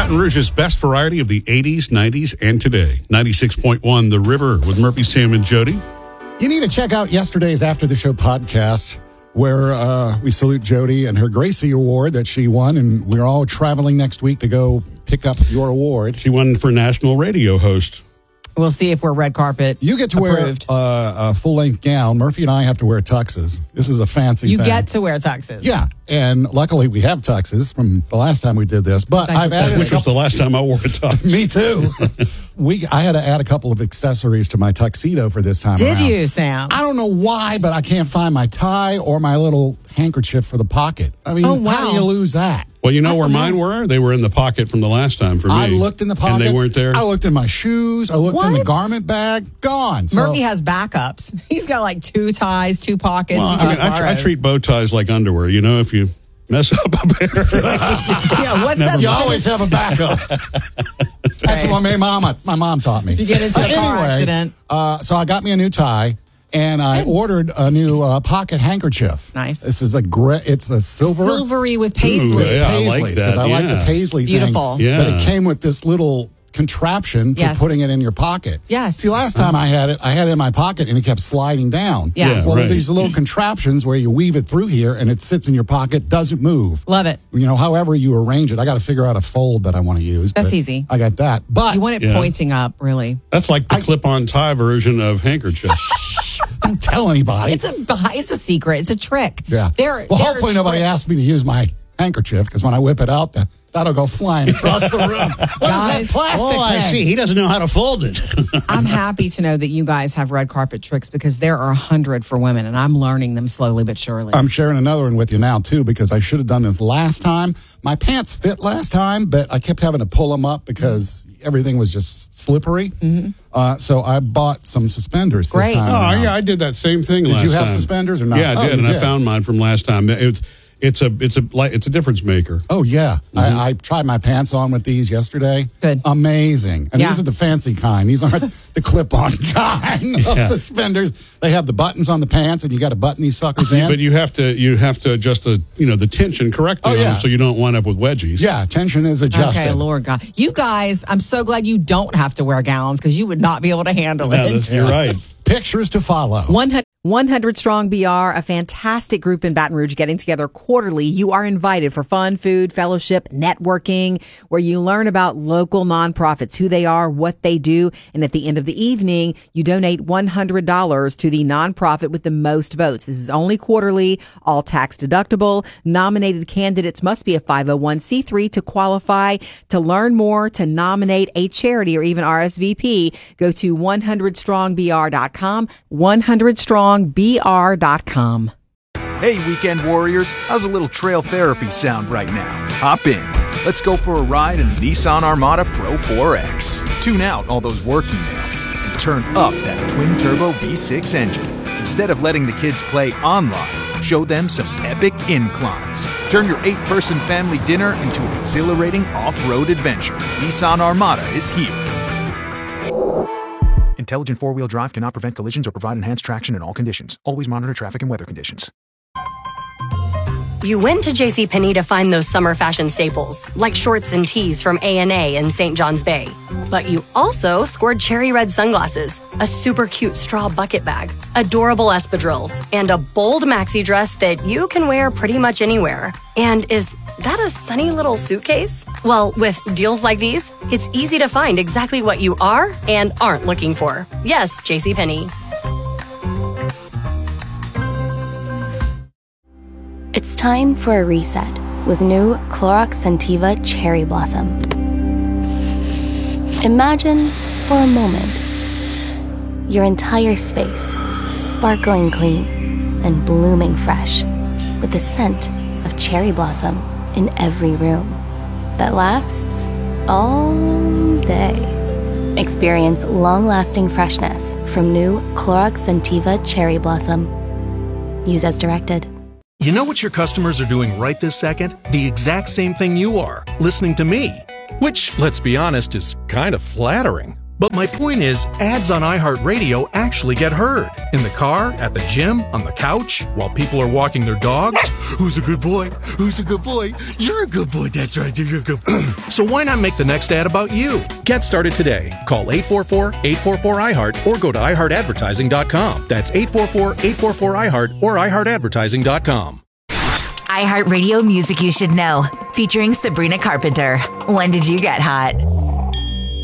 Baton Rouge's best variety of the 80s, 90s, and today. 96.1 The River with Murphy, Sam, and Jody. You need to check out yesterday's After the Show podcast where we salute Jody and her Gracie Award that she won, and we're all traveling next week to go pick up your award. She won for National Radio Host. We'll see if we're red carpet You get to approved. wear a full-length gown. Murphy and I have to wear tuxes. This is a fancy You thing. get to wear tuxes. Yeah, and luckily we have tuxes from the last time we did this. But I've added Which was the last time I wore a tux. Me too. I had to add a couple of accessories to my tuxedo for this time Did around. you, Sam? I don't know why, but I can't find my tie or my little handkerchief for the pocket. I mean, Oh, wow. how do you lose that? Well, you know where mine were? They were in the pocket from the last time for me. I looked in the pocket. And they weren't there? I looked in my shoes. I looked in the What? garment bag. Gone. So, Murphy has backups. He's got like 2 ties, 2 pockets. Well, you I, mean, can I borrow. treat bow ties like underwear. You know, if you mess up a pair. Yeah, what's that? you always have a backup. That's what my mom taught me. You get into a car accident. So I got me a new tie. And I ordered a new pocket handkerchief. Nice. This is it's a Silvery with paisley. Ooh, yeah, I like Paisleys, that, because I like yeah. the paisley Beautiful. thing. Yeah. But it came with this little contraption for Yes. putting it in your pocket. Yes. See, last time I had it in my pocket and it kept sliding down. Yeah. Yeah, Well, right. these little contraptions where you weave it through here and it sits in your pocket, doesn't move. Love it. You know, however you arrange it. I got to figure out a fold that I want to use. That's but easy. I got that. But You want it Yeah. pointing up, really. That's like the clip-on tie version of handkerchief. don't tell anybody. It's a secret. It's a trick. Yeah. There well, are hopefully nobody tricks. asked me to use my handkerchief because when I whip it out, that'll go flying across the room. What is Guys, that plastic Oh, I thing? see. He doesn't know how to fold it. I'm happy to know that you guys have red carpet tricks because there are 100 for women, and I'm learning them slowly but surely. I'm sharing another one with you now, too, because I should have done this last time. My pants fit last time, but I kept having to pull them up because everything was just slippery. Mm-hmm. So I bought some suspenders Great. this time. Oh, around. yeah, I did that same thing last Did time. you have suspenders or not? Yeah, I Oh, did, you and I did. found mine from last time. It's a difference maker. Oh, yeah. Mm-hmm. I tried my pants on with these yesterday. Good. Amazing. And Yeah. these are the fancy kind. These aren't the clip-on kind of suspenders. They have the buttons on the pants, and you got to button these suckers in. But you have to adjust the tension correctly Oh, yeah. on them so you don't wind up with wedgies. Yeah, tension is adjusted. Okay, Lord God. You guys, I'm so glad you don't have to wear gowns because you would not be able to handle No, it. you're right. Pictures to follow. 100 Strong BR, a fantastic group in Baton Rouge getting together quarterly. You are invited for fun, food, fellowship, networking, where you learn about local nonprofits, who they are, what they do. And at the end of the evening, you donate $100 to the nonprofit with the most votes. This is only quarterly, all tax deductible. Nominated candidates must be a 501c3 to qualify. To learn more, to nominate a charity or even RSVP, go to 100strongbr.com, 100strongbr.com. Hey, weekend warriors, how's a little trail therapy sound right now? Hop in. Let's go for a ride in the Nissan Armada Pro 4X. Tune out all those work emails and turn up that twin-turbo V6 engine. Instead of letting the kids play online, show them some epic inclines. Turn your 8-person family dinner into an exhilarating off-road adventure. Nissan Armada is here. Intelligent four-wheel drive cannot prevent collisions or provide enhanced traction in all conditions. Always monitor traffic and weather conditions. You went to JCPenney to find those summer fashion staples, like shorts and tees from A&A in St. John's Bay. But you also scored cherry red sunglasses, a super cute straw bucket bag, adorable espadrilles, and a bold maxi dress that you can wear pretty much anywhere. And is that a sunny little suitcase? Well, with deals like these, it's easy to find exactly what you are and aren't looking for. Yes, JCPenney. It's time for a reset with new Clorox Scentiva Cherry Blossom. Imagine, for a moment, your entire space sparkling clean and blooming fresh with the scent of cherry blossom in every room that lasts all day. Experience long-lasting freshness from new Clorox Scentiva Cherry Blossom. Use as directed. You know what your customers are doing right this second? The exact same thing you are, listening to me. Which, let's be honest, is kind of flattering. But my point is, ads on iHeartRadio actually get heard. In the car, at the gym, on the couch, while people are walking their dogs. Who's a good boy? Who's a good boy? You're a good boy. That's right. You're a good boy. So why not make the next ad about you? Get started today. Call 844-844-iHeart or go to iHeartAdvertising.com. That's 844-844-iHeart or iHeartAdvertising.com. iHeartRadio Music You Should Know, featuring Sabrina Carpenter. When did you get hot?